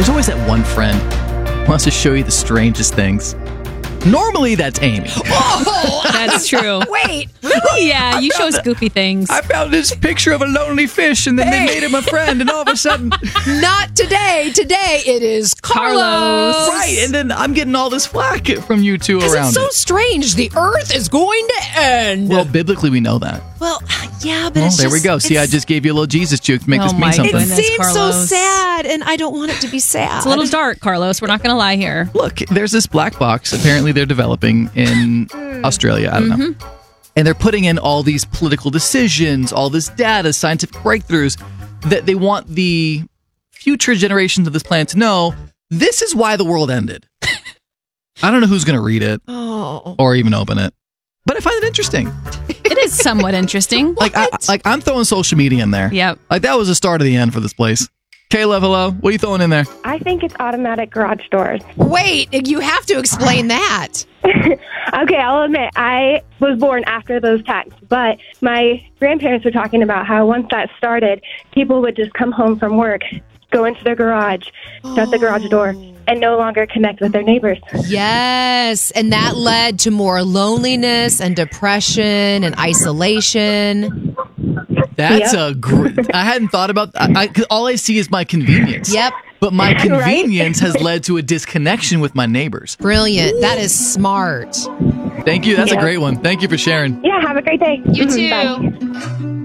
There's always that one friend who wants to show you the strangest things. Normally, that's Amy. Oh, That's true. wait, really? Yeah, you show us goofy things. I found this picture of a lonely fish, and then they made him a friend, and all of a sudden... Not today. Today it is Carlos. Right, and then I'm getting all this flack from you two around It's so it. strange. The earth is going to end. Well, biblically, we know that. Well, yeah, but Well, it's there we just- go. See, I just gave you a little Jesus juke to make Oh this mean my something. It goodness, seems so Carlos. sad, and I don't want it to be sad. It's a little dark, Carlos. We're not going to lie here. Look, there's this black box. Apparently, they're developing in Australia. I don't know. And they're putting in all these political decisions, all this data, scientific breakthroughs that they want the future generations of this planet to know this is why the world ended. I don't know who's going to read it or even open it, but I find it interesting. It is somewhat interesting. I'm throwing social media in there. Yep. Like that was the start of the end for this place. Caleb, hello. What are you throwing in there? I think it's automatic garage doors. Wait, you have to explain that. Okay, I'll admit, I was born after those times, but my grandparents were talking about how once that started, people would just come home from work, go into their garage, shut the garage door, and no longer connect with their neighbors. Yes, and that led to more loneliness and depression and isolation. That's a great... I hadn't thought about... all I see is my convenience. Yep. But my convenience has led to a disconnection with my neighbors. Brilliant. That is smart. Thank you. That's a Yeah. great one. Thank you for sharing. Yeah, have a great day. You too. Bye.